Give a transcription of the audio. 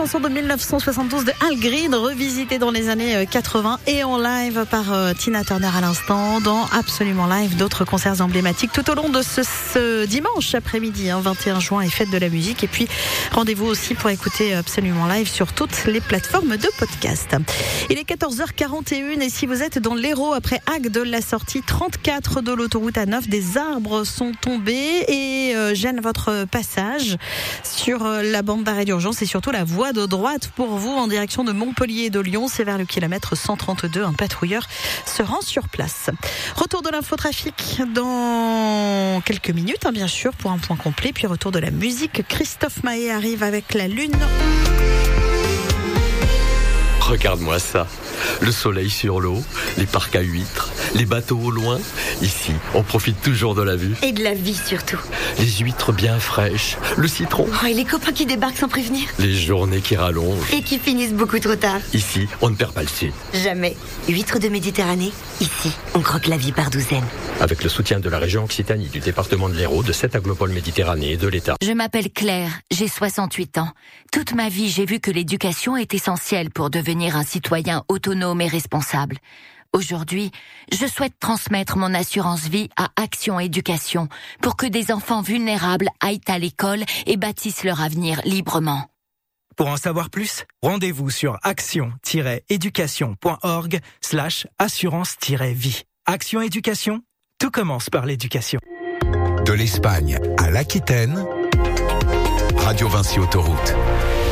chanson de 1972 de Al Green, revisitée dans les années 80 et en live par Tina Turner à l'instant, dans Absolument Live, d'autres concerts emblématiques tout au long de ce dimanche après-midi, 21 juin et fête de la musique. Et puis rendez-vous aussi pour écouter Absolument Live sur toutes les plateformes de podcast. Il est 14h41 et si vous êtes dans l'Hérault après Agde, la sortie 34 de l'autoroute A9, des arbres sont tombés et gênent votre passage sur la bande d'arrêt d'urgence et surtout la voie de droite pour vous en direction de Montpellier et de Lyon. C'est vers le kilomètre 132. Un patrouilleur se rend sur place. Retour de l'infotrafic dans quelques minutes, bien sûr, pour un point complet. Puis retour de la musique. Christophe Maé arrive avec La Lune. Regarde-moi ça, le soleil sur l'eau, les parcs à huîtres, les bateaux au loin. Ici, on profite toujours de la vue. Et de la vie surtout. Les huîtres bien fraîches, le citron. Oh, et les copains qui débarquent sans prévenir. Les journées qui rallongent. Et qui finissent beaucoup trop tard. Ici, on ne perd pas le sud. Jamais. Huîtres de Méditerranée, ici, on croque la vie par douzaines. Avec le soutien de la région Occitanie, du département de l'Hérault, de 7 aglopoles Méditerranée et de l'État. Je m'appelle Claire, j'ai 68 ans. Toute ma vie, j'ai vu que l'éducation est essentielle pour devenir un citoyen autonome et responsable. Aujourd'hui, je souhaite transmettre mon assurance vie à Action Éducation pour que des enfants vulnérables aillent à l'école et bâtissent leur avenir librement. Pour en savoir plus, rendez-vous sur action-éducation.org/assurance-vie. Action Éducation, tout commence par l'éducation. De l'Espagne à l'Aquitaine, Radio Vinci Autoroute.